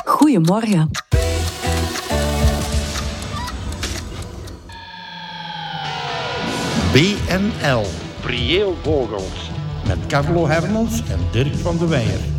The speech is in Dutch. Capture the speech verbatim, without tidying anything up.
Goedemorgen. B N L. Priëel Vogels. Met Carlo Hermans en Dirk van de Weijer.